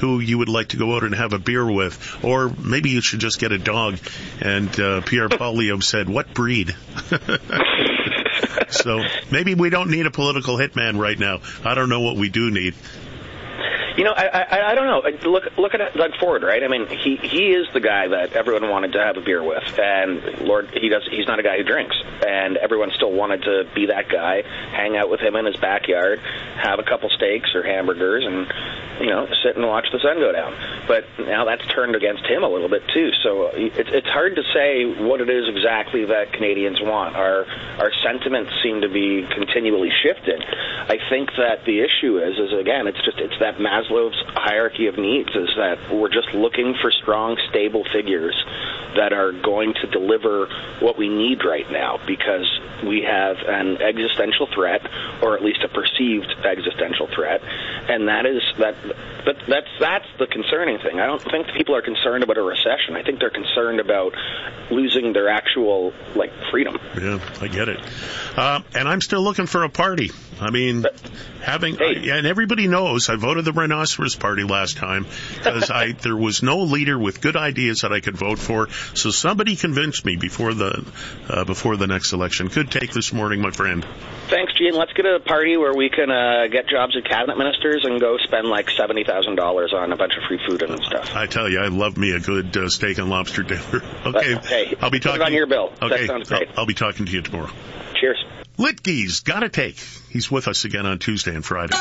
who you would like to go out and have a beer with. Or maybe you should just get a dog. And Pierre Poilievre said, what breed? So maybe we don't need a political hitman right now. I don't know what we do need. You know, I don't know. Look at Doug Ford, right? I mean, he is the guy that everyone wanted to have a beer with, and Lord, he's not a guy who drinks, and everyone still wanted to be that guy, hang out with him in his backyard, have a couple steaks or hamburgers, and sit and watch the sun go down. But now that's turned against him a little bit too. So it's hard to say what it is exactly that Canadians want. Our sentiments seem to be continually shifted. I think that the issue is again, it's that Maslow's hierarchy of needs, is that we're just looking for strong, stable figures that are going to deliver what we need right now, because we have an existential threat, or at least a perceived existential threat, and that's the concerning thing. I don't think people are concerned about a recession. I think they're concerned about losing their actual freedom. Yeah, I get it. And I'm still looking for a party. I mean, and everybody knows I voted the Rhinoceros Party last time because there was no leader with good ideas that I could vote for. So somebody convinced me before the next election. Good take this morning, my friend. Thanks, Gene. Let's get a party where we can get jobs as cabinet ministers and go spend like $70,000 on a bunch of free food and stuff. I tell you, I love me a good steak and lobster dinner. Okay, hey, I'll be talking on your bill. Okay, that sounds great. I'll be talking to you tomorrow. Cheers. Litke's Gotta Take. He's with us again on Tuesday and Friday.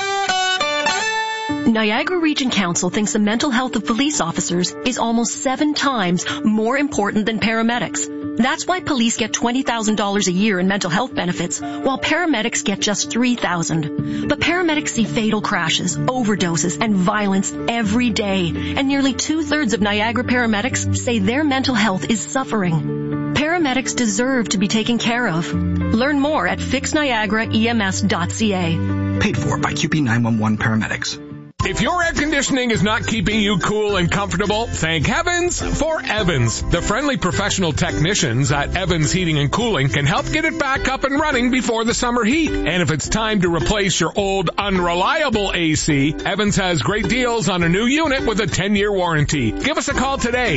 Niagara Region Council thinks the mental health of police officers is almost 7 times more important than paramedics. That's why police get $20,000 a year in mental health benefits, while paramedics get just $3,000. But paramedics see fatal crashes, overdoses, and violence every day, and nearly 2/3 of Niagara paramedics say their mental health is suffering. Paramedics deserve to be taken care of. Learn more at fixniagaraems.ca. Paid for by QP 911 Paramedics. If your air conditioning is not keeping you cool and comfortable, thank heavens for Evans. The friendly professional technicians at Evans Heating and Cooling can help get it back up and running before the summer heat. And if it's time to replace your old unreliable AC, Evans has great deals on a new unit with a 10-year warranty. Give us a call today,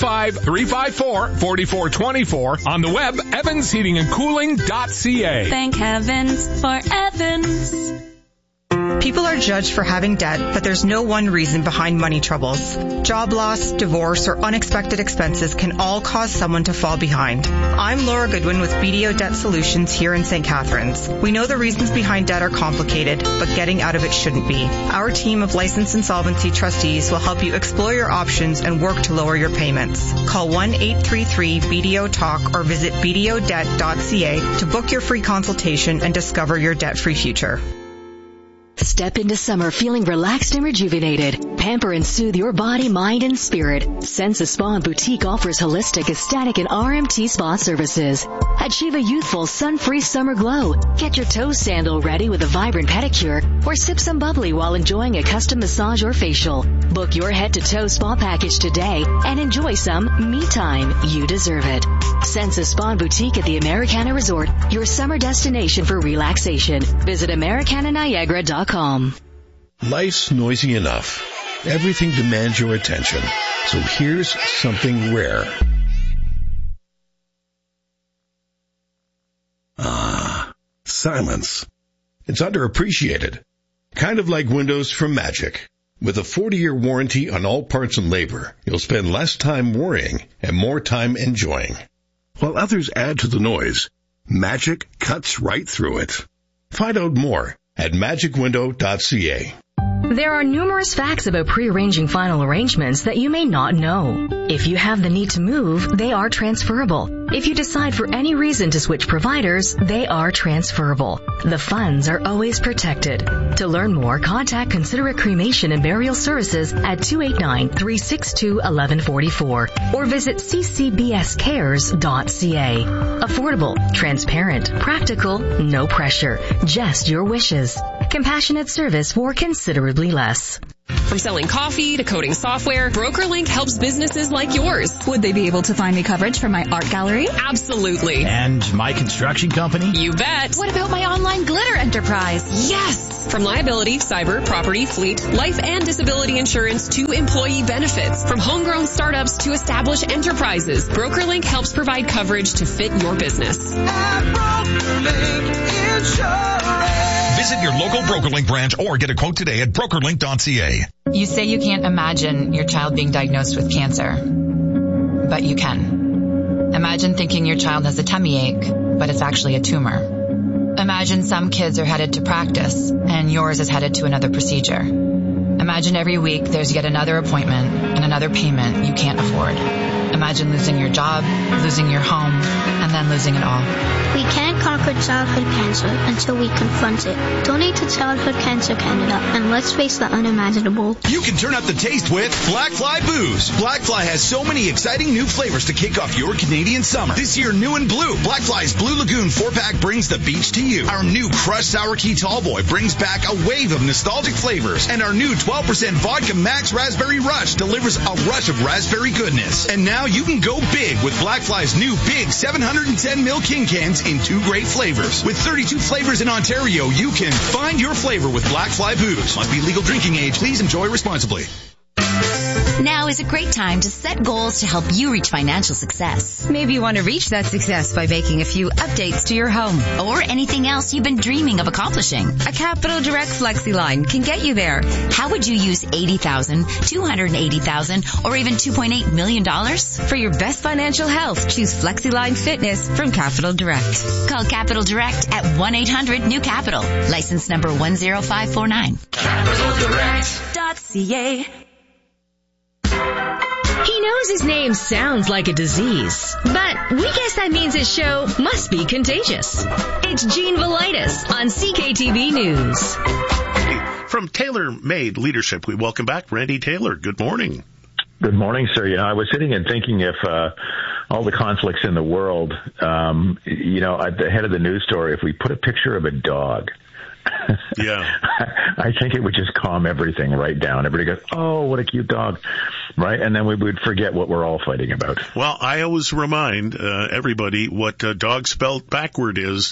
905-354-4424, on the web, evansheatingandcooling.ca. Thank heavens for Evans. People are judged for having debt, but there's no one reason behind money troubles. Job loss, divorce, or unexpected expenses can all cause someone to fall behind. I'm Laura Goodwin with BDO Debt Solutions here in St. Catharines. We know the reasons behind debt are complicated, but getting out of it shouldn't be. Our team of licensed insolvency trustees will help you explore your options and work to lower your payments. Call 1-833-BDO-TALK or visit bdodebt.ca to book your free consultation and discover your debt-free future. Step into summer feeling relaxed and rejuvenated. Pamper and soothe your body, mind, and spirit. Sensa Spa and Boutique offers holistic, aesthetic, and RMT spa services. Achieve a youthful, sun-free summer glow. Get your toe sandal ready with a vibrant pedicure, or sip some bubbly while enjoying a custom massage or facial. Book your head-to-toe spa package today and enjoy some me time. You deserve it. Sensa Spa and Boutique at the Americana Resort, your summer destination for relaxation. Visit AmericanaNiagara.com. Life's noisy enough. Everything demands your attention. So here's something rare. Silence. It's underappreciated. Kind of like windows from Magic. With a 40-year warranty on all parts and labor, you'll spend less time worrying and more time enjoying. While others add to the noise, Magic cuts right through it. Find out more at magicwindow.ca. There are numerous facts about pre-arranging final arrangements that you may not know. If you have the need to move, they are transferable. If you decide for any reason to switch providers, they are transferable. The funds are always protected. To learn more, contact Considerate Cremation and Burial Services at 289-362-1144 or visit ccbscares.ca. Affordable, transparent, practical, no pressure, just your wishes. Compassionate service for considerably less. From selling coffee to coding software, BrokerLink helps businesses like yours. Would they be able to find me coverage for my art gallery? Absolutely. And my construction company? You bet. What about my online glitter enterprise? Yes! From liability, cyber, property, fleet, life and disability insurance to employee benefits. From homegrown startups to established enterprises, BrokerLink helps provide coverage to fit your business. Visit your local BrokerLink branch or get a quote today at brokerlink.ca. You say you can't imagine your child being diagnosed with cancer, but you can. Imagine thinking your child has a tummy ache, but it's actually a tumor. Imagine some kids are headed to practice and yours is headed to another procedure. Imagine every week there's yet another appointment and another payment you can't afford. Imagine losing your job, losing your home, and then losing it all. We can't conquer childhood cancer until we confront it. Donate to Childhood Cancer Canada, and let's face the unimaginable. You can turn up the taste with Black Fly Booze. Black Fly has so many exciting new flavors to kick off your Canadian summer. This year, new and blue, Black Fly's Blue Lagoon 4-pack brings the beach to you. Our new Crushed Sour Key Tallboy brings back a wave of nostalgic flavors. And our new 12% Vodka Max Raspberry Rush delivers a rush of raspberry goodness. And now you can go big with Black Fly's new big 710ml King Cans in 2 great flavors. With 32 flavors in Ontario, you can find your flavor with Black Fly Booze. Must be legal drinking age. Please enjoy responsibly. Now is a great time to set goals to help you reach financial success. Maybe you want to reach that success by making a few updates to your home. Or anything else you've been dreaming of accomplishing. A Capital Direct FlexiLine can get you there. How would you use $80,000, $280,000, or even $2.8 million? For your best financial health, choose FlexiLine Fitness from Capital Direct. Call Capital Direct at 1-800-NEW-CAPITAL. License number 10549. CapitalDirect.ca. He knows his name sounds like a disease, but we guess that means his show must be contagious. It's Gene Velitis on CKTV News. From Taylor Made Leadership, we welcome back Randy Taylor. Good morning. Good morning, sir. You know, I was sitting and thinking if all the conflicts in the world, you know, at the head of the news story, if we put a picture of a dog, yeah, I think it would just calm everything right down. Everybody goes, oh, what a cute dog, right? And then we would forget what we're all fighting about. Well, I always remind everybody what dog spelled backward is.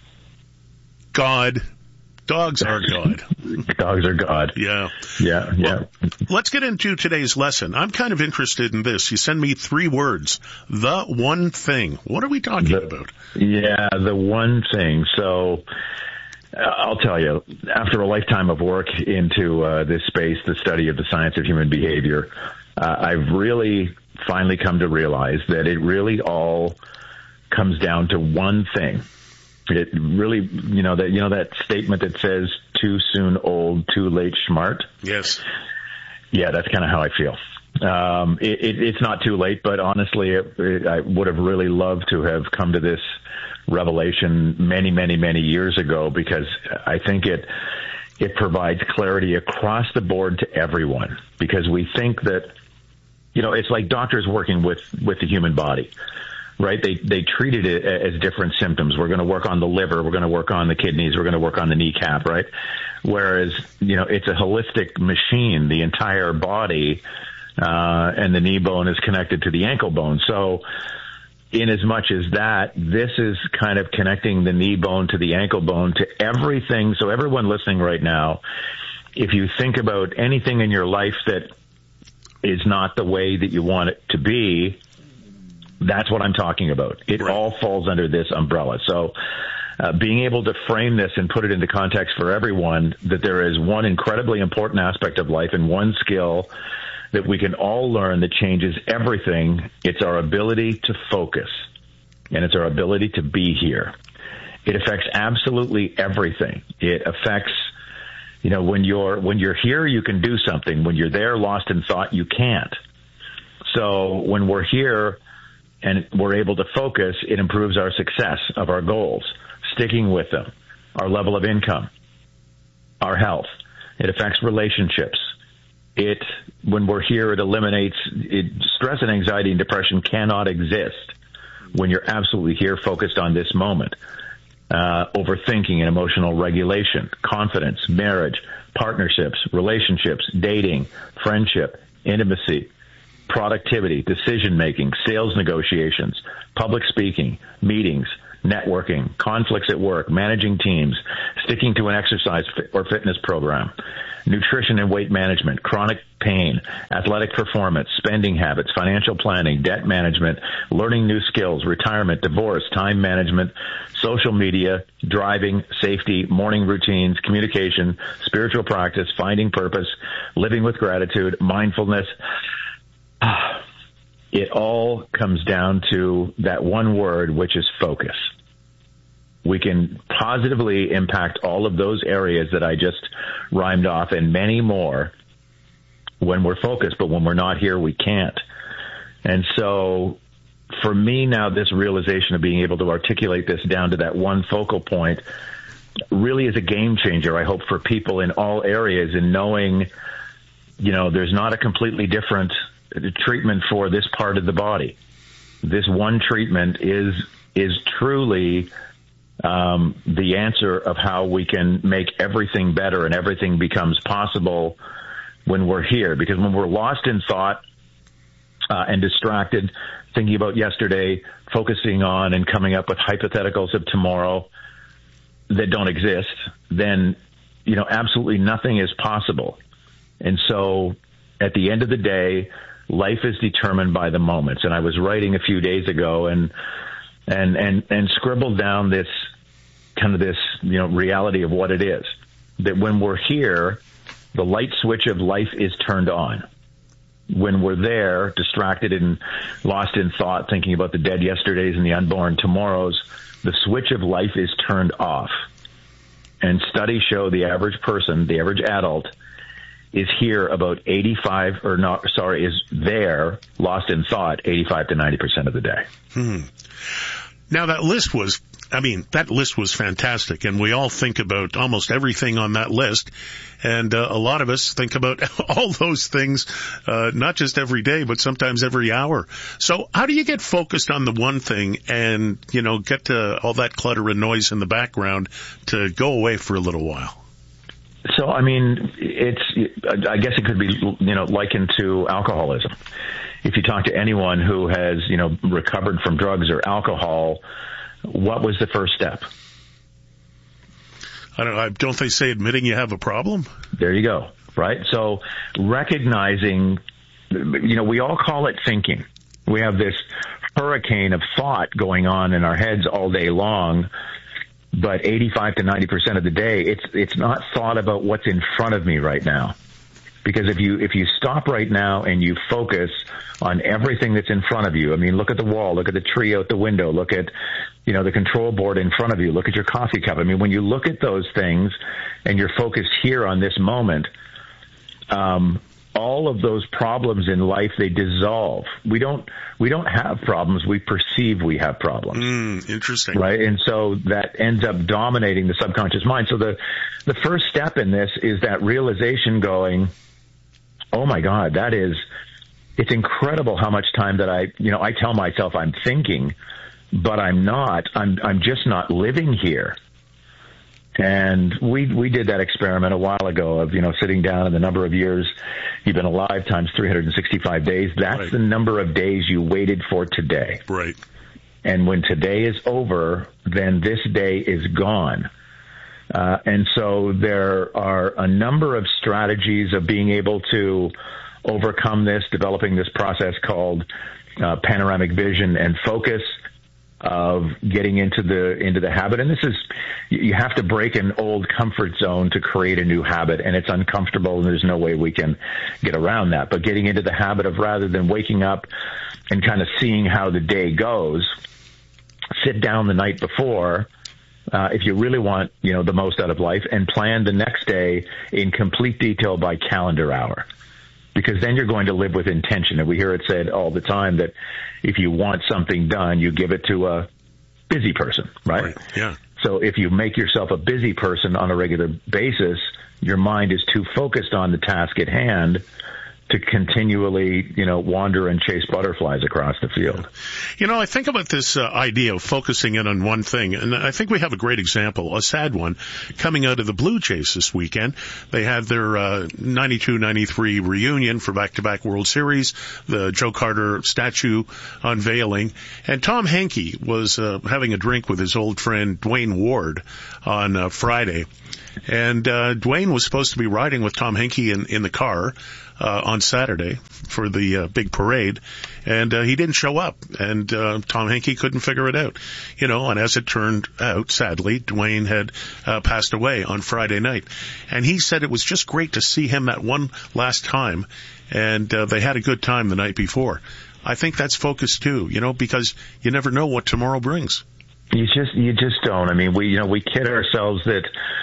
God. Dogs are God. Dogs are God. Yeah. Yeah, yeah. Well, let's get into today's lesson. I'm kind of interested in this. You send me 3 words. The one thing. What are we talking about? Yeah, the one thing. So I'll tell you, after a lifetime of work into this space, the study of the science of human behavior, I've really finally come to realize that it really all comes down to one thing. It really, you know that statement that says too soon old, too late smart? Yes. Yeah, that's kind of how I feel. It's not too late, but honestly, I would have really loved to have come to this revelation many, many, many years ago, because I think it provides clarity across the board to everyone, because we think that, you know, it's like doctors working with the human body, right? They treated it as different symptoms. We're going to work on the liver. We're going to work on the kidneys. We're going to work on the kneecap, right? Whereas, you know, it's a holistic machine. The entire body, and the knee bone is connected to the ankle bone. So in as much as that, this is kind of connecting the knee bone to the ankle bone to everything. So everyone listening right now, if you think about anything in your life that is not the way that you want it to be, that's what I'm talking about. It all falls under this umbrella. So being able to frame this and put it into context for everyone, that there is one incredibly important aspect of life and one skill that we can all learn that changes everything. It's our ability to focus, and it's our ability to be here. It affects absolutely everything. It affects, you know, when you're here, you can do something. When you're there, lost in thought, you can't. So when we're here and we're able to focus, it improves our success of our goals, sticking with them, our level of income, our health. It affects relationships. When we're here, it eliminates stress and anxiety and depression cannot exist when you're absolutely here focused on this moment. overthinking and emotional regulation, confidence, marriage, partnerships, relationships, dating, friendship, intimacy, productivity, decision-making, sales negotiations, public speaking, meetings, networking, conflicts at work, managing teams, sticking to an exercise or fitness program, nutrition and weight management, chronic pain, athletic performance, spending habits, financial planning, debt management, learning new skills, retirement, divorce, time management, social media, driving, safety, morning routines, communication, spiritual practice, finding purpose, living with gratitude, mindfulness. It all comes down to that one word, which is focus. We can positively impact all of those areas that I just rhymed off and many more when we're focused, but when we're not here, we can't. And so for me now, this realization of being able to articulate this down to that one focal point really is a game changer, I hope, for people in all areas, in knowing, there's not a completely different treatment for this part of the body. This one treatment is truly the answer of how we can make everything better and everything becomes possible when we're here. Because when we're lost in thought and distracted, thinking about yesterday, focusing on and coming up with hypotheticals of tomorrow that don't exist, then, absolutely nothing is possible. And so at the end of the day, life is determined by the moments. And I was writing a few days ago and scribbled down this reality of what it is. That when we're here, the light switch of life is turned on. When we're there, distracted and lost in thought, thinking about the dead yesterdays and the unborn tomorrows, the switch of life is turned off. And studies show the average person, the average adult, is here about is there, lost in thought, 85 to 90% of the day. Now that list was fantastic, and we all think about almost everything on that list, and a lot of us think about all those things, not just every day, but sometimes every hour. So how do you get focused on the one thing and, get to all that clutter and noise in the background to go away for a little while? So, I guess it could be, likened to alcoholism. If you talk to anyone who has, recovered from drugs or alcohol, what was the first step? Don't they say admitting you have a problem? There you go. Right. So recognizing, we all call it thinking. We have this hurricane of thought going on in our heads all day long. But 85 to 90% of the day, it's not thought about what's in front of me right now. Because if you stop right now and you focus on everything that's in front of you, look at the wall, look at the tree out the window, look at, the control board in front of you, look at your coffee cup. When you look at those things and you're focused here on this moment, all of those problems in life, they dissolve. We don't have problems. We perceive we have problems. Interesting. Right. And so that ends up dominating the subconscious mind. So the first step in this is that realization going, oh my God, it's incredible how much time that I tell myself I'm thinking, but I'm not. I'm just not living here. And we did that experiment a while ago of, sitting down and the number of years you've been alive times 365 days. That's right. The number of days you waited for today. Right. And when today is over, then this day is gone. And so there are a number of strategies of being able to overcome this, developing this process called panoramic vision and focus, of getting into the habit. And this is, you have to break an old comfort zone to create a new habit, and it's uncomfortable, and there's no way we can get around that. But getting into the habit of, rather than waking up and kind of seeing how the day goes, sit down the night before, if you really want, the most out of life, and plan the next day in complete detail by calendar hour. Because then you're going to live with intention. And we hear it said all the time that if you want something done, you give it to a busy person, right? Yeah. So if you make yourself a busy person on a regular basis, your mind is too focused on the task at hand to continually, wander and chase butterflies across the field. I think about this idea of focusing in on one thing, and I think we have a great example, a sad one, coming out of the Blue Jays this weekend. They had their 92-93 reunion for back-to-back World Series, the Joe Carter statue unveiling, and Tom Henke was having a drink with his old friend Dwayne Ward on Friday. And Dwayne was supposed to be riding with Tom Henke in the car on Saturday for the big parade, and he didn't show up, and Tom Henke couldn't figure it out. And as it turned out, sadly, Dwayne had passed away on Friday night. And he said it was just great to see him that one last time, and they had a good time the night before. I think that's focus too, because you never know what tomorrow brings. You just don't. I mean, we kid ourselves that,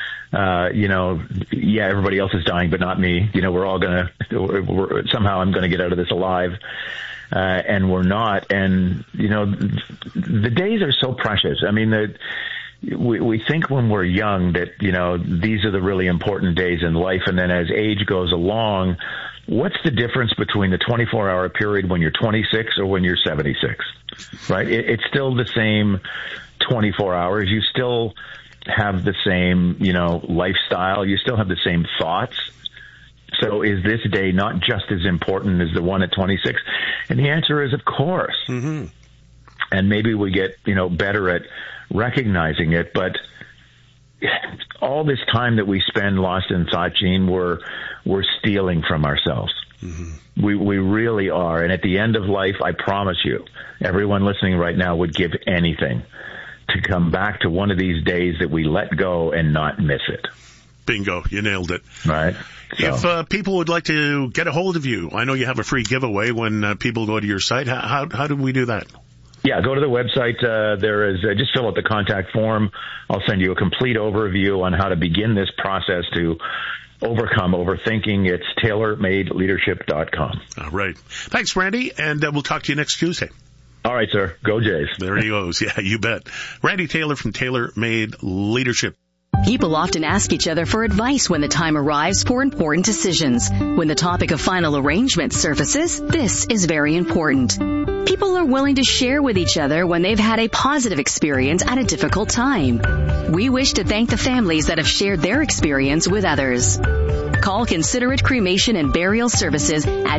everybody else is dying, but not me. We're all somehow I'm going to get out of this alive. And we're not. And, the days are so precious. I mean, we think when we're young that, these are the really important days in life. And then as age goes along, what's the difference between the 24-hour period when you're 26 or when you're 76, right? It's still the same 24 hours. You still have the same, lifestyle. You still have the same thoughts. So is this day not just as important as the one at 26? And the answer is, of course. Mm-hmm. And maybe we get, better at recognizing it. But all this time that we spend lost in thought, Gene, we're stealing from ourselves. Mm-hmm. We really are. And at the end of life, I promise you, everyone listening right now would give anything to come back to one of these days that we let go and not miss it. Bingo. You nailed it. Right. So. If people would like to get a hold of you, I know you have a free giveaway when people go to your site. How do we do that? Yeah, go to the website. There is just fill out the contact form. I'll send you a complete overview on how to begin this process to overcome overthinking. It's tailormadeleadership.com. All right. Thanks, Randy, and we'll talk to you next Tuesday. All right, sir. Go Jays. There he goes. Yeah, you bet. Randy Taylor from Tailor Made Leadership. People often ask each other for advice when the time arrives for important decisions. When the topic of final arrangement surfaces, this is very important. People are willing to share with each other when they've had a positive experience at a difficult time. We wish to thank the families that have shared their experience with others. Call Considerate Cremation and Burial Services at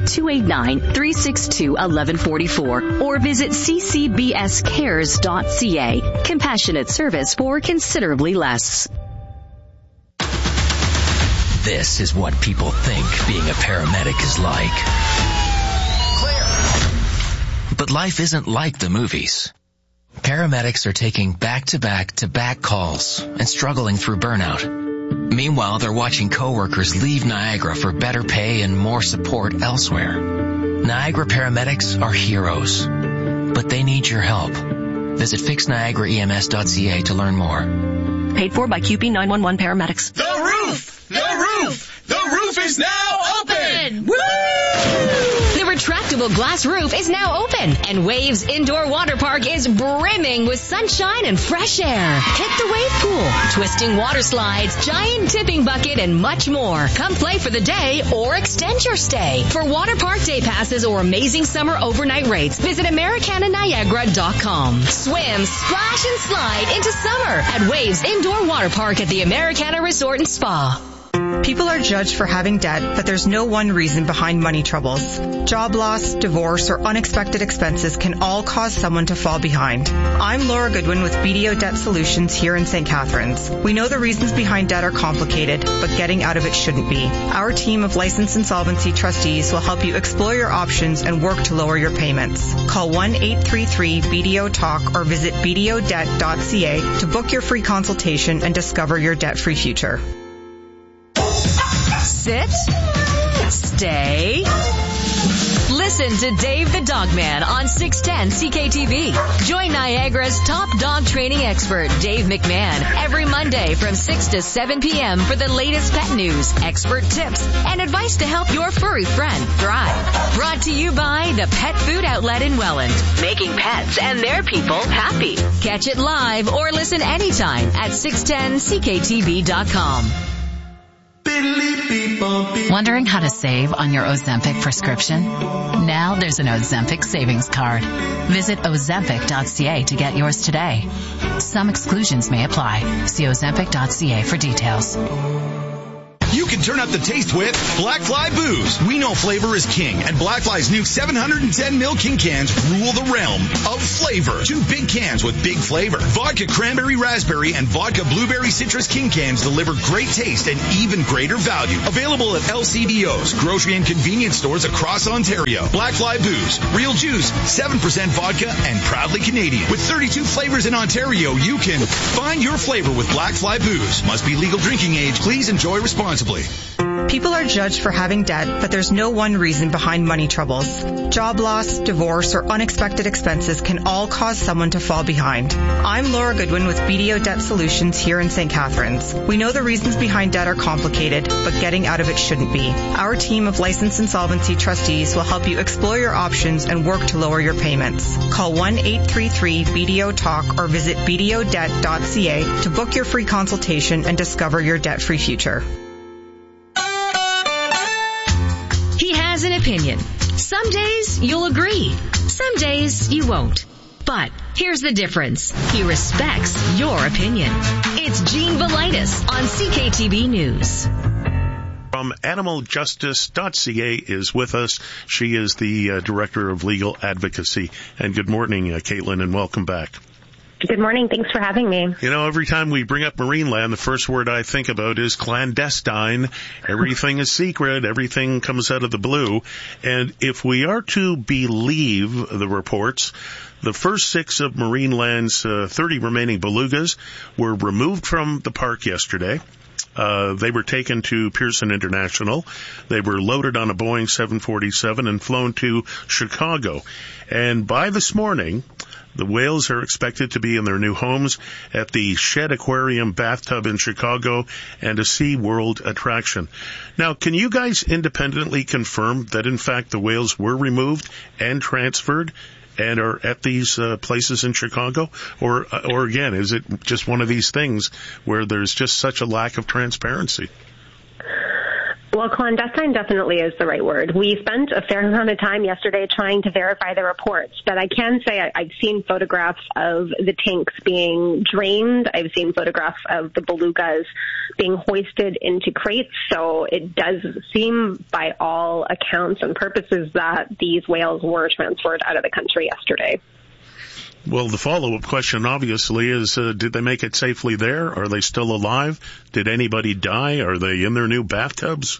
289-362-1144 or visit ccbscares.ca. Compassionate service for considerably less. This is what people think being a paramedic is like. Clear. But life isn't like the movies. Paramedics are taking back-to-back-to-back calls and struggling through burnout. Meanwhile, they're watching coworkers leave Niagara for better pay and more support elsewhere. Niagara paramedics are heroes, but they need your help. Visit fixniagaraems.ca to learn more. Paid for by QP 911 paramedics. The roof! The roof! The roof is now open! Woo! The retractable glass roof is now open, and Waves Indoor Water Park is brimming with sunshine and fresh air. Hit the wave pool, twisting water slides, giant tipping bucket, and much more. Come play for the day or extend your stay. For water park day passes or amazing summer overnight rates, visit AmericanaNiagara.com. Swim, splash, and slide into summer at Waves Indoor Water Park at the Americana Resort and Spa. People are judged for having debt, but there's no one reason behind money troubles. Job loss, divorce, or unexpected expenses can all cause someone to fall behind. I'm Laura Goodwin with BDO Debt Solutions here in St. Catharines. We know the reasons behind debt are complicated, but getting out of it shouldn't be. Our team of licensed insolvency trustees will help you explore your options and work to lower your payments. Call 1-833-BDO-TALK or visit bdodebt.ca to book your free consultation and discover your debt-free future. Sit, stay, listen to Dave the Dogman on 610 CKTV. Join Niagara's top dog training expert, Dave McMahon, every Monday from 6 to 7 p.m. for the latest pet news, expert tips, and advice to help your furry friend thrive. Brought to you by the Pet Food Outlet in Welland, making pets and their people happy. Catch it live or listen anytime at 610CKTV.com. Wondering how to save on your Ozempic prescription? Now there's an Ozempic savings card. Visit Ozempic.ca to get yours today. Some exclusions may apply. See Ozempic.ca for details. You can turn up the taste with Black Fly Booze. We know flavor is king, and Black Fly's new 710 ml King cans rule the realm of flavor. 2 big cans with big flavor. Vodka Cranberry Raspberry and Vodka Blueberry Citrus King cans deliver great taste and even greater value. Available at LCBOs, grocery and convenience stores across Ontario. Black Fly Booze. Real juice, 7% vodka, and proudly Canadian. With 32 flavors in Ontario, you can find your flavor with Black Fly Booze. Must be legal drinking age. Please enjoy responsibly. People are judged for having debt, but there's no one reason behind money troubles. Job loss, divorce, or unexpected expenses can all cause someone to fall behind. I'm Laura Goodwin with BDO Debt Solutions here in St. Catharines. We know the reasons behind debt are complicated, but getting out of it shouldn't be. Our team of licensed insolvency trustees will help you explore your options and work to lower your payments. Call 1-833-BDO-TALK or visit bdodebt.ca to book your free consultation and discover your debt-free future. He has an opinion. Some days you'll agree. Some days you won't. But here's the difference. He respects your opinion. It's Gene Velitis on CKTB News. From animaljustice.ca is with us. She is the Director of Legal Advocacy. And good morning, Caitlin, and welcome back. Good morning. Thanks for having me. You know, every time we bring up Marineland, the first word I think about is clandestine. Everything is secret. Everything comes out of the blue. And if we are to believe the reports, the first 6 of Marineland's 30 remaining belugas were removed from the park yesterday. They were taken to Pearson International. They were loaded on a Boeing 747 and flown to Chicago. And by this morning, the whales are expected to be in their new homes at the Shed Aquarium Bathtub in Chicago and a SeaWorld attraction. Now, can you guys independently confirm that, in fact, the whales were removed and transferred and are at these places in Chicago? Or again, is it just one of these things where there's just such a lack of transparency? Well, clandestine definitely is the right word. We spent a fair amount of time yesterday trying to verify the reports, but I can say I've seen photographs of the tanks being drained. I've seen photographs of the belugas being hoisted into crates, so it does seem by all accounts and purposes that these whales were transferred out of the country yesterday. Well, the follow-up question, obviously, is did they make it safely there? Are they still alive? Did anybody die? Are they in their new bathtubs?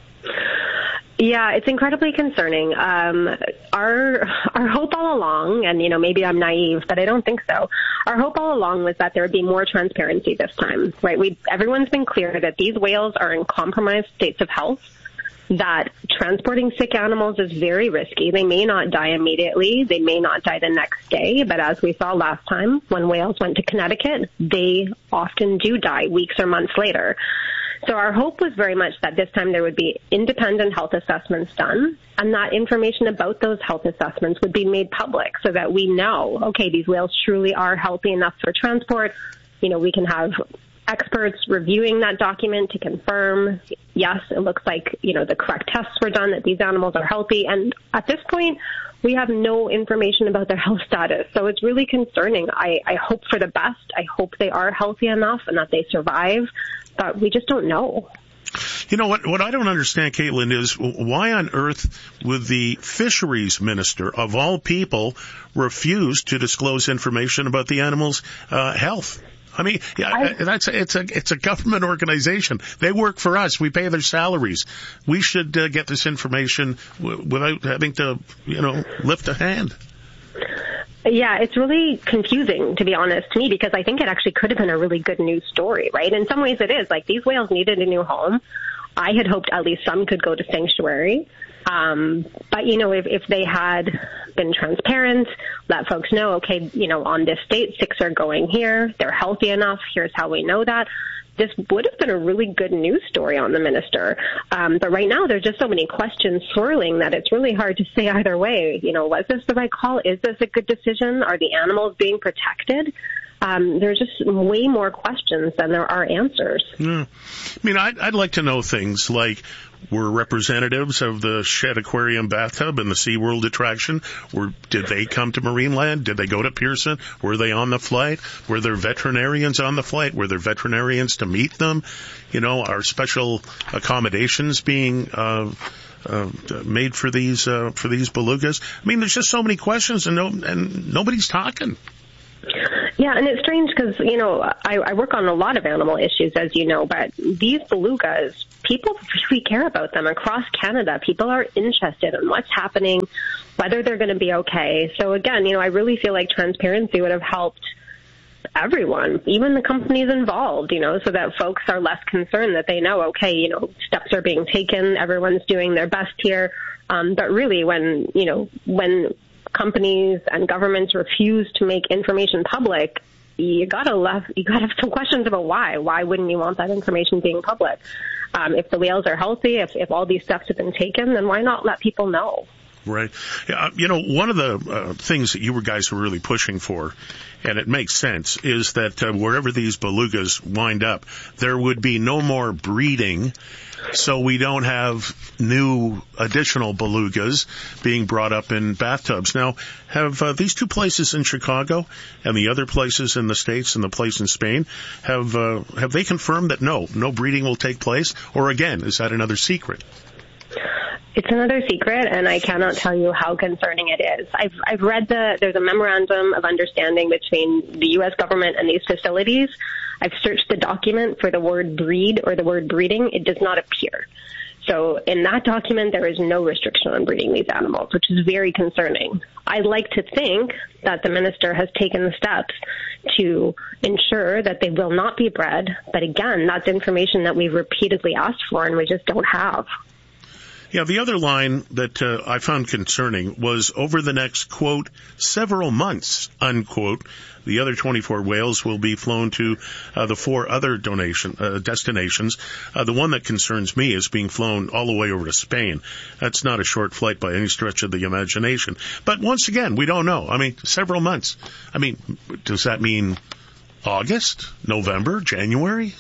Yeah, it's incredibly concerning. Our hope all along, and maybe I'm naive, but I don't think so. Our hope all along was that there would be more transparency this time, right? Everyone's been clear that these whales are in compromised states of health, that transporting sick animals is very risky. They may not die immediately. They may not die the next day. But as we saw last time, when whales went to Connecticut, they often do die weeks or months later. So our hope was very much that this time there would be independent health assessments done, and that information about those health assessments would be made public so that we know, okay, these whales truly are healthy enough for transport. We can have experts reviewing that document to confirm, yes, it looks like, the correct tests were done, that these animals are healthy. And at this point, we have no information about their health status. So it's really concerning. I hope for the best. I hope they are healthy enough and that they survive, but we just don't know. You know, what I don't understand, Caitlin, is why on earth would the fisheries minister, of all people, refuse to disclose information about the animals' health? I mean, it's a government organization. They work for us. We pay their salaries. We should get this information without having to, lift a hand. Yeah, it's really confusing, to be honest, to me, because I think it actually could have been a really good news story, right? In some ways it is. Like, these whales needed a new home. I had hoped at least some could go to sanctuary. But, if they had been transparent, let folks know, okay, on this date, 6 are going here, they're healthy enough, here's how we know that, this would have been a really good news story on the minister. But right now, there's just so many questions swirling that it's really hard to say either way. Was this the right call? Is this a good decision? Are the animals being protected? There's just way more questions than there are answers. Yeah. I mean, I'd like to know things like, were representatives of the Shed Aquarium bathtub and the SeaWorld attraction, did they come to Marineland? Did they go to Pearson? Were they on the flight? Were there veterinarians on the flight? Were there veterinarians to meet them? You know, are special accommodations being made for these belugas? I mean, there's just so many questions, and nobody's talking. Yeah, and it's strange because, you know, I work on a lot of animal issues, as you know, but these belugas, people really care about them across Canada. People are interested in what's happening, whether they're going to be okay. So again, you know, I really feel like transparency would have helped everyone, even the companies involved, you know, so that folks are less concerned, that they know, okay, you know, steps are being taken, everyone's doing their best here. But really, when companies and governments refuse to make information public, you gotta have some questions about why. Why wouldn't you want that information being public? If the whales are healthy, if all these steps have been taken, then why not let people know? Right. You know, one of the things that you guys were really pushing for, and it makes sense, is that wherever these belugas wind up, there would be no more breeding, so we don't have new additional belugas being brought up in bathtubs. Now, have these two places in Chicago and the other places in the States and the place in Spain, have they confirmed that no breeding will take place? Or again, is that another secret? It's another secret, and I cannot tell you how concerning it is. I've read there's a memorandum of understanding between the U.S. government and these facilities. I've searched the document for the word breed or the word breeding. It does not appear. So in that document, there is no restriction on breeding these animals, which is very concerning. I'd like to think that the minister has taken the steps to ensure that they will not be bred. But again, that's information that we've repeatedly asked for and we just don't have. Yeah, the other line that I found concerning was over the next, quote, several months, unquote, the other 24 whales will be flown to the 4 other destinations. The one that concerns me is being flown all the way over to Spain. That's not a short flight by any stretch of the imagination. But once again, we don't know. I mean, several months. I mean, does that mean August, November, January?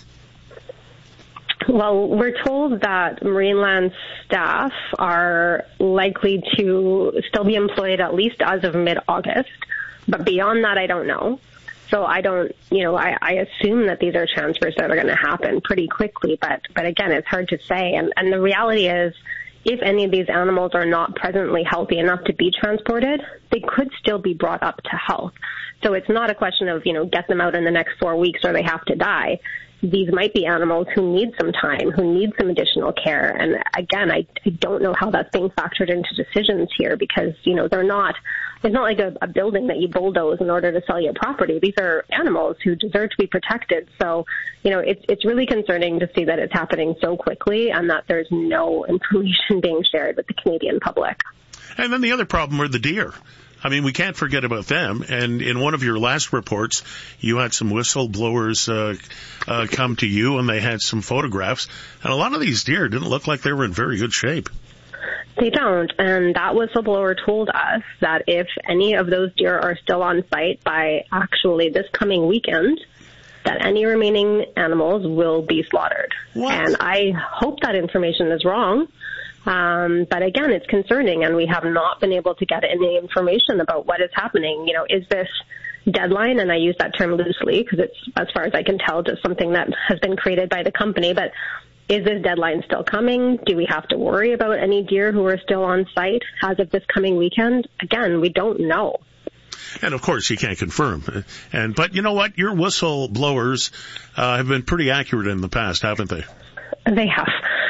Well, we're told that Marineland staff are likely to still be employed at least as of mid-August, but beyond that, I don't know. So I assume that these are transfers that are going to happen pretty quickly, but again, it's hard to say. And the reality is, if any of these animals are not presently healthy enough to be transported, they could still be brought up to health. So it's not a question of, get them out in the next 4 weeks or they have to die. These might be animals who need some time, who need some additional care. And again, I don't know how that's being factored into decisions here because, it's not like a building that you bulldoze in order to sell your property. These are animals who deserve to be protected. So, it's really concerning to see that it's happening so quickly and that there's no information being shared with the Canadian public. And then the other problem are the deer. I mean, we can't forget about them. And in one of your last reports, you had some whistleblowers come to you, and they had some photographs. And a lot of these deer didn't look like they were in very good shape. They don't. And that whistleblower told us that if any of those deer are still on site by actually this coming weekend, that any remaining animals will be slaughtered. What? And I hope that information is wrong. But again, it's concerning, and we have not been able to get any information about what is happening. Is this deadline, and I use that term loosely because it's, as far as I can tell, just something that has been created by the company, but is this deadline still coming? Do we have to worry about any deer who are still on site as of this coming weekend? Again, we don't know. And of course, you can't confirm. But you know what? Your whistleblowers have been pretty accurate in the past, haven't they? They have.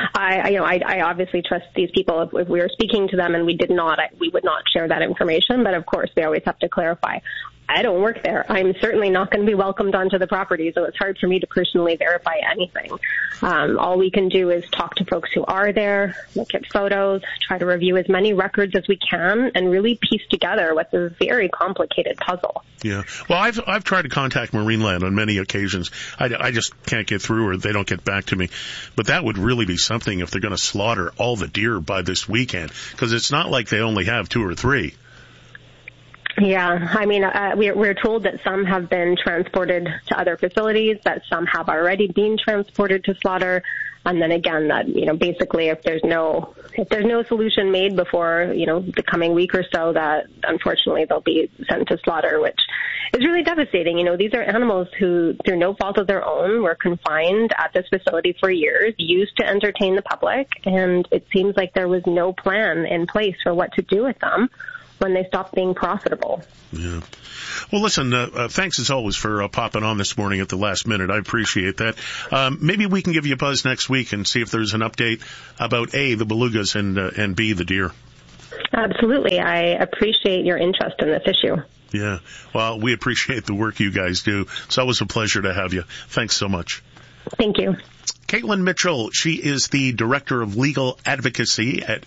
I obviously trust these people. If we were speaking to them and we would not share that information. But of course, we always have to clarify. I don't work there. I'm certainly not going to be welcomed onto the property, so it's hard for me to personally verify anything. All we can do is talk to folks who are there, look at photos, try to review as many records as we can, and really piece together what's a very complicated puzzle. Yeah. Well, I've tried to contact Marineland on many occasions. I just can't get through, or they don't get back to me. But that would really be something if they're going to slaughter all the deer by this weekend, because it's not like they only have 2 or 3. Yeah, I mean, we're told that some have been transported to other facilities, that some have already been transported to slaughter, and then again that, basically if there's no solution made before, the coming week or so, that unfortunately they'll be sent to slaughter, which is really devastating. These are animals who, through no fault of their own, were confined at this facility for years, used to entertain the public, and it seems like there was no plan in place for what to do with them when they stopped being profitable. Yeah. Well, listen, thanks as always for popping on this morning at the last minute. I appreciate that. Maybe we can give you a buzz next week and see if there's an update about A, the belugas, and B, the deer. Absolutely. I appreciate your interest in this issue. Yeah. Well, we appreciate the work you guys do. It's always a pleasure to have you. Thanks so much. Thank you. Caitlin Mitchell, she is the Director of Legal Advocacy at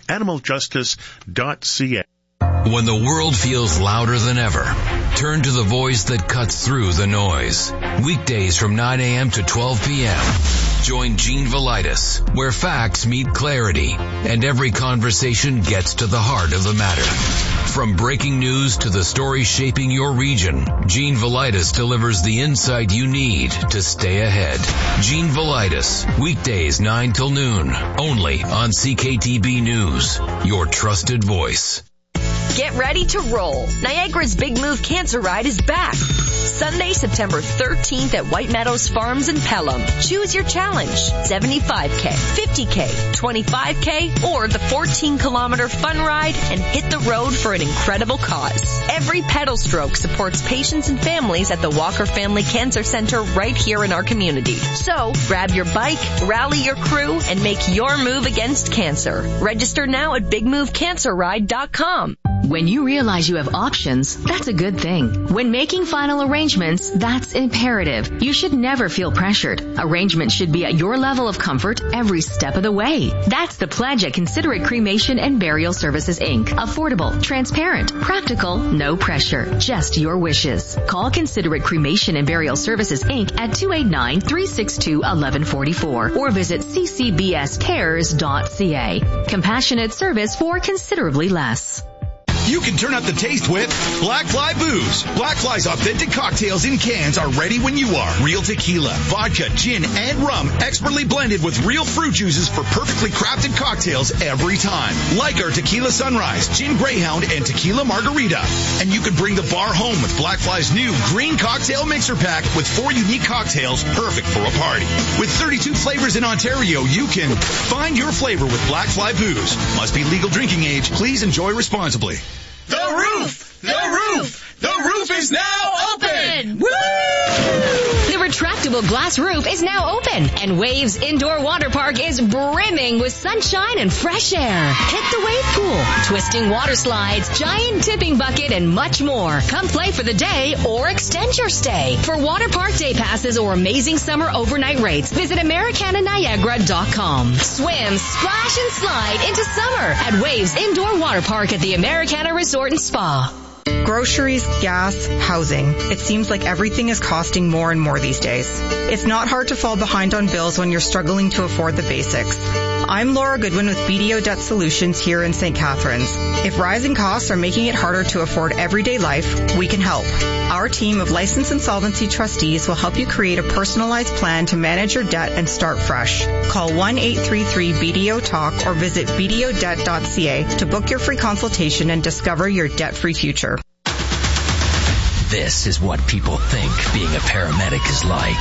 animaljustice.ca. When the world feels louder than ever, turn to the voice that cuts through the noise. Weekdays from 9 a.m. to 12 p.m. Join Gene Velitis, where facts meet clarity and every conversation gets to the heart of the matter. From breaking news to the stories shaping your region, Gene Velitis delivers the insight you need to stay ahead. Gene Velitis, weekdays 9 till noon, only on CKTB News, your trusted voice. Get ready to roll. Niagara's Big Move Cancer Ride is back. Sunday, September 13th at White Meadows Farms in Pelham. Choose your challenge. 75K, 50K, 25K, or the 14-kilometer fun ride and hit the road for an incredible cause. Every pedal stroke supports patients and families at the Walker Family Cancer Center right here in our community. So, grab your bike, rally your crew, and make your move against cancer. Register now at bigmovecancerride.com. When you realize you have options, that's a good thing. When making final arrangements, that's imperative. You should never feel pressured. Arrangements should be at your level of comfort every step of the way. That's the pledge at Considerate Cremation and Burial Services, Inc. Affordable, transparent, practical, no pressure, just your wishes. Call Considerate Cremation and Burial Services, Inc. at 289-362-1144 or visit ccbscares.ca. Compassionate service for considerably less. You can turn up the taste with Black Fly Booze. Black Fly's authentic cocktails in cans are ready when you are. Real tequila, vodka, gin, and rum, expertly blended with real fruit juices for perfectly crafted cocktails every time. Like our Tequila Sunrise, Gin Greyhound, and Tequila Margarita. And you can bring the bar home with Black Fly's new green cocktail mixer pack with 4 unique cocktails perfect for a party. With 32 flavors in Ontario, you can find your flavor with Black Fly Booze. Must be legal drinking age. Please enjoy responsibly. The roof! The roof! The roof is now open! Woo! The retractable glass roof is now open, and Waves Indoor Water Park is brimming with sunshine and fresh air. Hit the wave pool, twisting water slides, giant tipping bucket, and much more. Come play for the day or extend your stay. For water park day passes or amazing summer overnight rates, visit AmericanaNiagara.com. Swim, splash, and slide into summer at Waves Indoor Water Park at the Americana Resort and Spa. Groceries, gas, housing. It seems like everything is costing more and more these days. It's not hard to fall behind on bills when you're struggling to afford the basics. I'm Laura Goodwin with BDO Debt Solutions here in St. Catharines. If rising costs are making it harder to afford everyday life, we can help. Our team of licensed insolvency trustees will help you create a personalized plan to manage your debt and start fresh. Call 1-833-BDO-TALK or visit bdodebt.ca to book your free consultation and discover your debt-free future. This is what people think being a paramedic is like.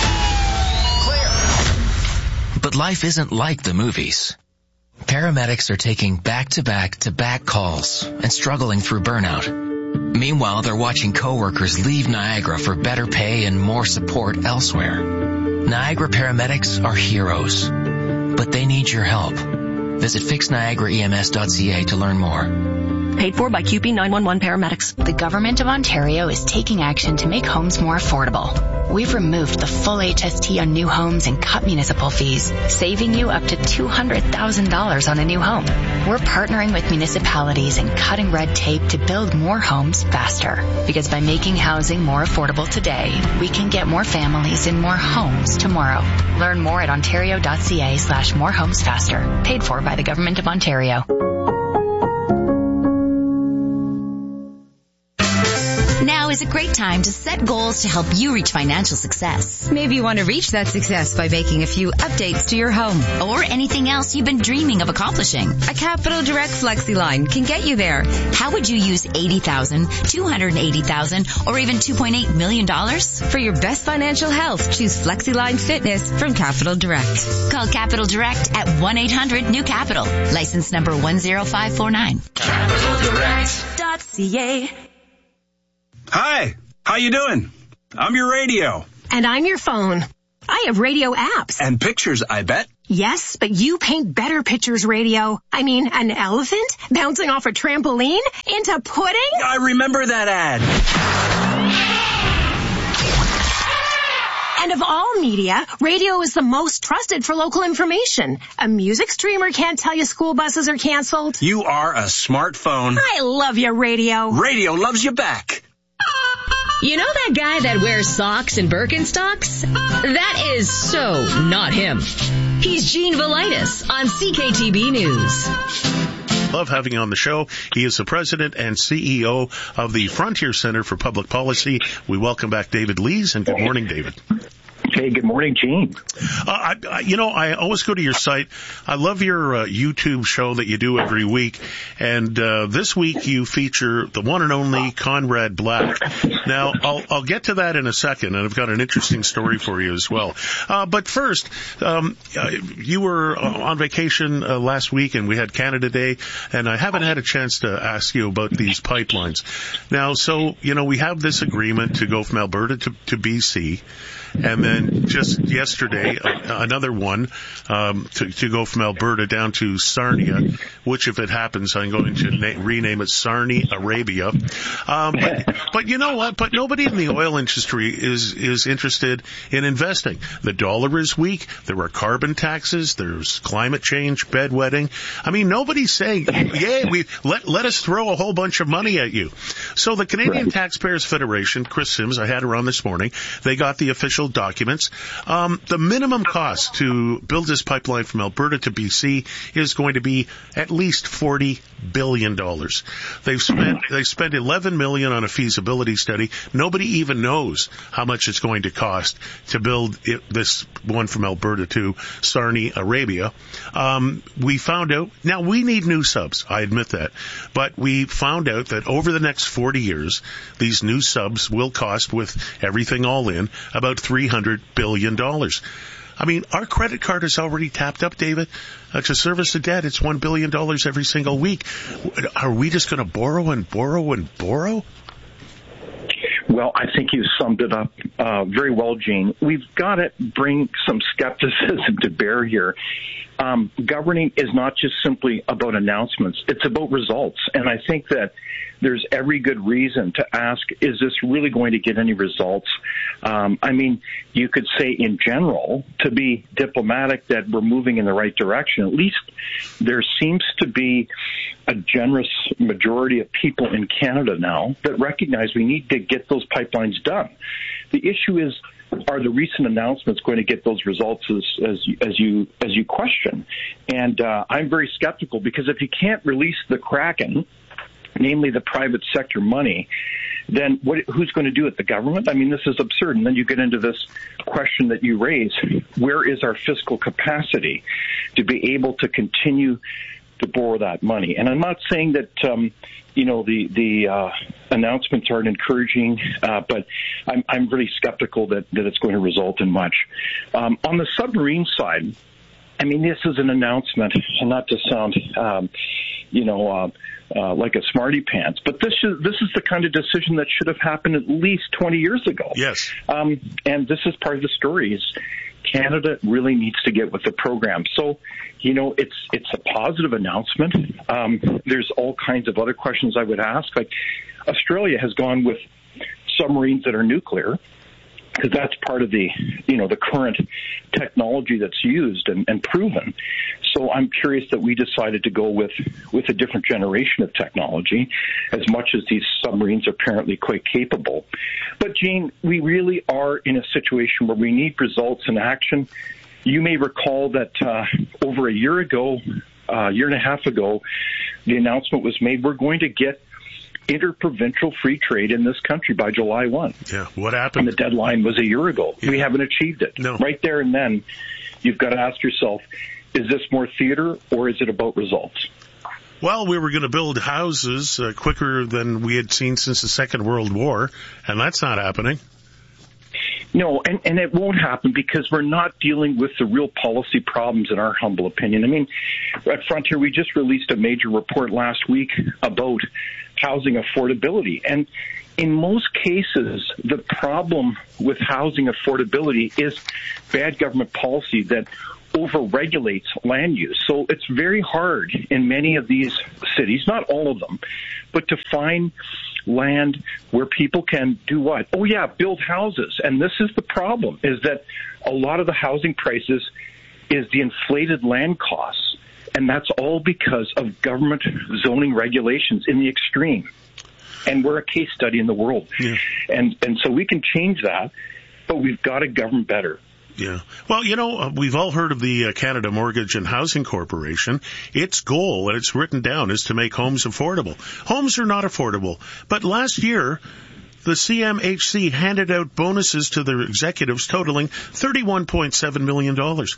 But life isn't like the movies. Paramedics are taking back-to-back calls and struggling through burnout. Meanwhile, they're watching coworkers leave Niagara for better pay and more support elsewhere. Niagara paramedics are heroes, but they need your help. Visit fixniagaraems.ca to learn more. Paid for by QP 911 paramedics. The Government of Ontario is taking action to make homes more affordable. We've removed the full HST on new homes and cut municipal fees, saving you up to $200,000 on a new home. We're partnering with municipalities and cutting red tape to build more homes faster. Because by making housing more affordable today, we can get more families in more homes tomorrow. Learn more at ontario.ca/morehomesfaster. Paid for by the Government of Ontario. a great time to set goals to help you reach financial success. Maybe you want to reach that success by making a few updates to your home. Or anything else you've been dreaming of accomplishing. A Capital Direct FlexiLine can get you there. How would you use $80,000, $280,000, or even $2.8 million? For your best financial health, choose FlexiLine Fitness from Capital Direct. Call Capital Direct at 1-800-NEW-CAPITAL. License number 10549. CapitalDirect.ca. Hi, how you doing? I'm your radio. And I'm your phone. I have radio apps. And pictures, I bet. Yes, but you paint better pictures, radio. I mean, an elephant bouncing off a trampoline into pudding? I remember that ad. And of all media, radio is the most trusted for local information. A music streamer can't tell you school buses are canceled. You are a smartphone. I love you, radio. Radio loves you back. You know that guy that wears socks and Birkenstocks? That is so not him. He's Gene Velitis on CKTB News. Love having you on the show. He is the president and CEO of the Frontier Center for Public Policy. We welcome back David Lees, and good morning, David. Hey, good morning, Gene. I always go to your site. I love your YouTube show that you do every week. And this week you feature the one and only Conrad Black. Now, I'll get to that in a second, and I've got an interesting story for you as well. But first, you were on vacation last week, and we had Canada Day, and I haven't had a chance to ask you about these pipelines. Now, so, we have this agreement to go from Alberta to BC. And then just yesterday, another one to go from Alberta down to Sarnia, which, if it happens, I'm going to rename it Sarnia Arabia. But you know what? But nobody in the oil industry is interested in investing. The dollar is weak. There are carbon taxes. There's climate change, bedwetting. I mean, nobody's saying, "Yeah, let us throw a whole bunch of money at you." So the Canadian Taxpayers Federation, Chris Sims, I had her on this morning. They got the official documents. The minimum cost to build this pipeline from Alberta to BC is going to be at least $40 billion. They spent $11 million on a feasibility study. Nobody even knows how much it's going to cost to build this one from Alberta to Sarnia Arabia. We found out, now we need new subs, I admit that, but we found out that over the next 40 years, these new subs will cost, with everything all in, about $300 billion. I mean, our credit card is already tapped up, David. To service the debt, it's $1 billion every single week. Are we just going to borrow and borrow and borrow? Well, I think you summed it up very well, Gene. We've got to bring some skepticism to bear here. Governing is not just simply about announcements. It's about results. And I think that there's every good reason to ask, is this really going to get any results? I mean, you could say in general, to be diplomatic, that we're moving in the right direction. At least there seems to be a generous majority of people in Canada now that recognize we need to get those pipelines done. The issue is, are the recent announcements going to get those results as you question? And I'm very skeptical, because if you can't release the Kraken, namely the private sector money, then who's going to do it? The government? I mean, this is absurd. And then you get into this question that you raise: where is our fiscal capacity to be able to continue to borrow that money? And I'm not saying that the announcements aren't encouraging, but I'm really skeptical that it's going to result in much. On the submarine side, I mean, this is an announcement, and not to sound like a smarty pants, but this is the kind of decision that should have happened at least 20 years ago. Yes. And this is part of the story, is Canada really needs to get with the program. So, it's a positive announcement. There's all kinds of other questions I would ask. Like, Australia has gone with submarines that are nuclear, because that's part of the current technology that's used and proven. So I'm curious that we decided to go with a different generation of technology, as much as these submarines are apparently quite capable. But, Gene, we really are in a situation where we need results and action. You may recall that over a year and a half ago, the announcement was made, we're going to get interprovincial free trade in this country by July 1. Yeah, what happened? And the deadline was a year ago. Yeah. We haven't achieved it. No. Right there and then, you've got to ask yourself, is this more theater or is it about results? Well, we were going to build houses quicker than we had seen since the Second World War, and that's not happening. No, and it won't happen because we're not dealing with the real policy problems, in our humble opinion. I mean, at Frontier, we just released a major report last week about housing affordability. And in most cases, the problem with housing affordability is bad government policy that overregulates land use. So it's very hard in many of these cities, not all of them, but to find land where people can do what? Oh, yeah, build houses. And this is the problem, is that a lot of the housing prices is the inflated land costs. And that's all because of government zoning regulations in the extreme. And we're a case study in the world. Yeah. And so we can change that, but we've got to govern better. Yeah. Well, we've all heard of the Canada Mortgage and Housing Corporation. Its goal, and it's written down, is to make homes affordable. Homes are not affordable. But last year, the CMHC handed out bonuses to their executives totaling $31.7 million.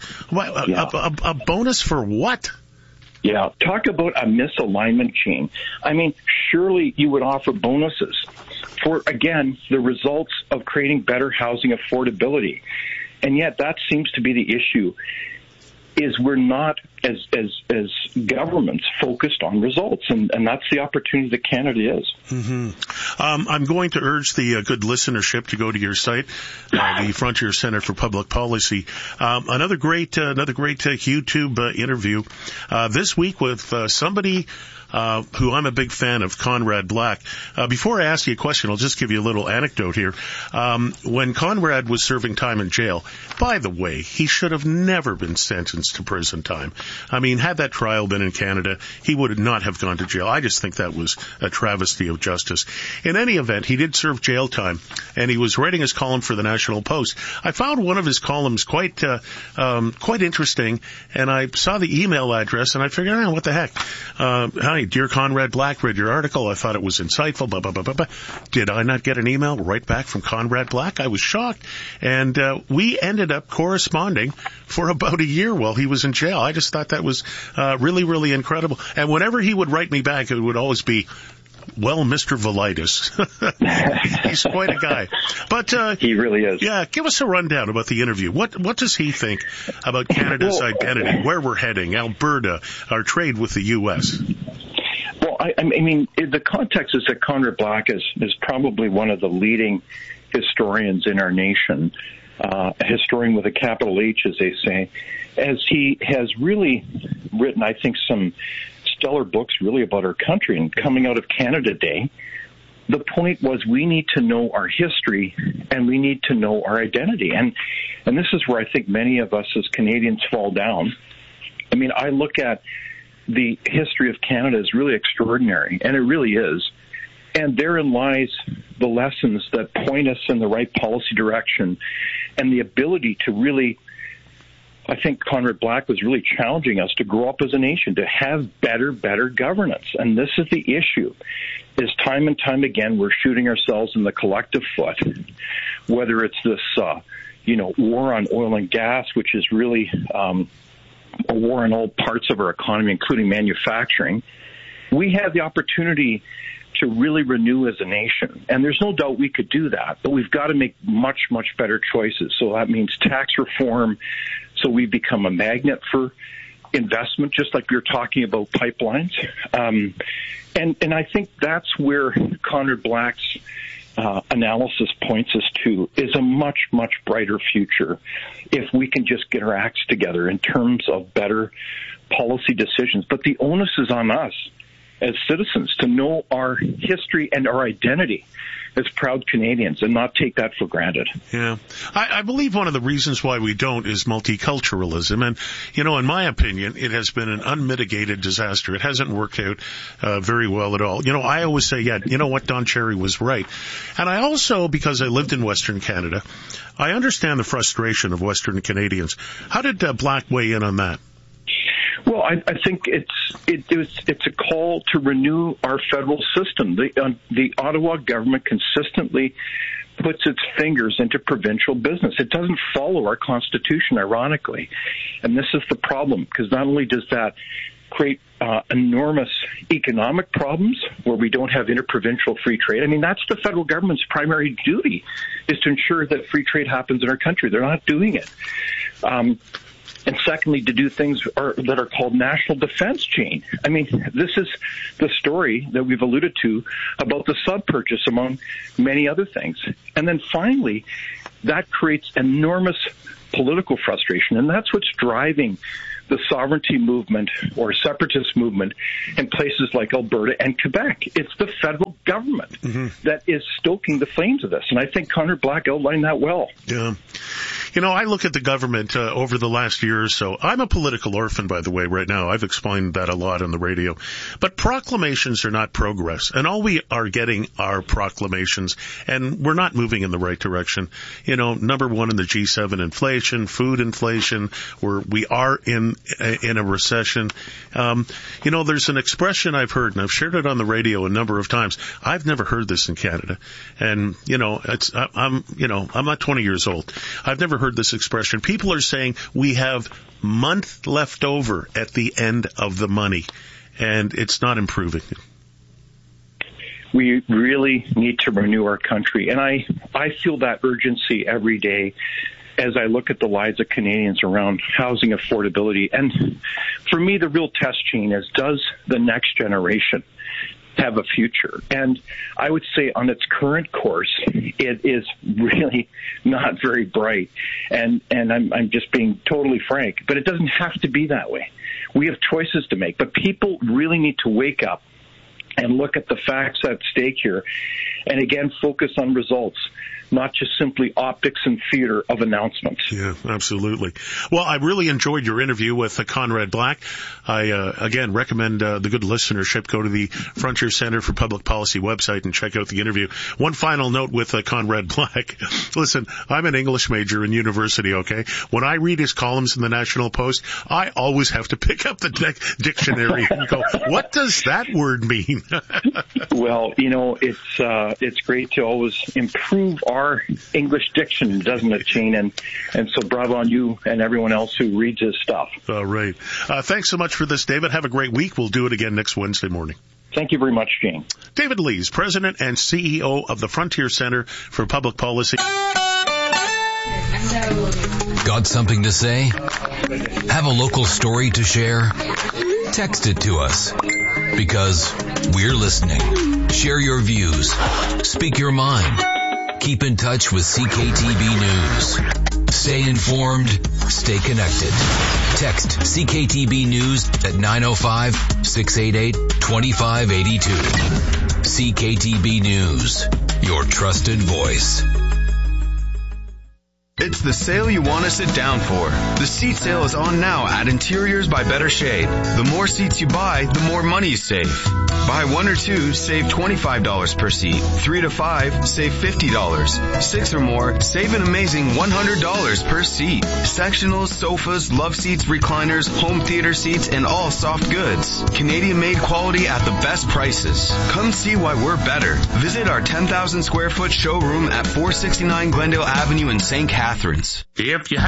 A bonus for what? Yeah, talk about a misalignment, Gene. I mean, surely you would offer bonuses for, again, the results of creating better housing affordability. And yet that seems to be the issue, is we're not, as governments, focused on results. And that's the opportunity that Canada is. Mm-hmm. I'm going to urge the good listenership to go to your site, the Frontier Center for Public Policy. Another great YouTube interview this week with somebody who I'm a big fan of, Conrad Black. Before I ask you a question, I'll just give you a little anecdote here. When Conrad was serving time in jail, by the way, he should have never been sentenced to prison time. I mean, had that trial been in Canada, he would not have gone to jail. I just think that was a travesty of justice. In any event, he did serve jail time, and he was writing his column for the National Post. I found one of his columns quite interesting, and I saw the email address, and I figured, what the heck? Hi, dear Conrad Black, read your article. I thought it was insightful, blah, blah, blah, blah, blah. Did I not get an email right back from Conrad Black? I was shocked. And we ended up corresponding for about a year while he was in jail. I just thought that was really, really incredible. And whenever he would write me back, it would always be, well, Mr. Velitis. He's quite a guy. But he really is. Yeah, give us a rundown about the interview. What does he think about Canada's identity, where we're heading, Alberta, our trade with the U.S.? Well, I mean, the context is that Conrad Black is probably one of the leading historians in our nation, a historian with a capital H, as they say, as he has really written, I think, some stellar books really about our country. And coming out of Canada Day, the point was we need to know our history and we need to know our identity. And this is where I think many of us as Canadians fall down. I mean, I look at the history of Canada as really extraordinary, and it really is. And therein lies the lessons that point us in the right policy direction and the ability to really, I think Conrad Black was really challenging us to grow up as a nation, to have better governance. And this is the issue, is time and time again we're shooting ourselves in the collective foot, whether it's this, war on oil and gas, which is really a war on all parts of our economy, including manufacturing. We have the opportunity to really renew as a nation. And there's no doubt we could do that, but we've got to make much, much better choices. So that means tax reform, so we become a magnet for investment, just like we were talking about pipelines. And I think that's where Conrad Black's analysis points us to, is a much, much brighter future if we can just get our acts together in terms of better policy decisions. But the onus is on us as citizens to know our history and our identity as proud Canadians and not take that for granted. Yeah. I believe one of the reasons why we don't is multiculturalism. And, in my opinion, it has been an unmitigated disaster. It hasn't worked out very well at all. I always say, Don Cherry was right. And I also, because I lived in Western Canada, I understand the frustration of Western Canadians. How did Black weigh in on that? Well, I think it's a call to renew our federal system. The Ottawa government consistently puts its fingers into provincial business. It doesn't follow our Constitution, ironically. And this is the problem, because not only does that create enormous economic problems where we don't have interprovincial free trade. I mean, that's the federal government's primary duty, is to ensure that free trade happens in our country. They're not doing it. And secondly, to do things that are called national defense chain. I mean, this is the story that we've alluded to about the sub-purchase, among many other things. And then finally, that creates enormous political frustration, and that's what's driving the sovereignty movement or separatist movement in places like Alberta and Quebec. It's the federal government that is stoking the flames of this. And I think Connor Black outlined that well. Yeah. You know, I look at the government over the last year or so. I'm a political orphan, by the way, right now. I've explained that a lot on the radio. But proclamations are not progress. And all we are getting are proclamations. And we're not moving in the right direction. You know, number one in the G7, inflation, food inflation, we are in a recession. You know, there's an expression I've heard, and I've shared it on the radio a number of times. I've never heard this in Canada. And, you know, I'm not 20 years old. I've never heard this expression. People are saying we have month left over at the end of the money, and it's not improving. We really need to renew our country, and I feel that urgency every day as I look at the lives of Canadians around housing affordability. And for me, the real test, Gene, is, does the next generation have a future? And I would say on its current course, it is really not very bright. And I'm just being totally frank, but it doesn't have to be that way. We have choices to make, but people really need to wake up and look at the facts at stake here, and again, focus on results, not just simply optics and theater of announcements. Yeah, absolutely. Well, I really enjoyed your interview with Conrad Black. I, again, recommend the good listenership go to the Frontier Center for Public Policy website and check out the interview. One final note with Conrad Black. Listen, I'm an English major in university, okay? When I read his columns in the National Post, I always have to pick up the dictionary and go, what does that word mean? Well, you know, it's great to always improve our English diction, doesn't it, Gene? And so bravo on you and everyone else who reads his stuff. All right. Thanks so much for this, David. Have a great week. We'll do it again next Wednesday morning. Thank you very much, Gene. David Lees, President and CEO of the Frontier Center for Public Policy. Got something to say? Have a local story to share? Text it to us, because we're listening. Share your views. Speak your mind. Keep in touch with CKTB News. Stay informed. Stay connected. Text CKTB News at 905-688-2582. CKTB News, your trusted voice. It's the sale you want to sit down for. The seat sale is on now at Interiors by Better Shade. The more seats you buy, the more money you save. Buy 1 or 2, save $25 per seat. 3 to 5, save $50. 6 or more, save an amazing $100 per seat. Sectionals, sofas, love seats, recliners, home theater seats, and all soft goods. Canadian-made quality at the best prices. Come see why we're better. Visit our 10,000 square foot showroom at 469 Glendale Avenue in St. Catharines. If you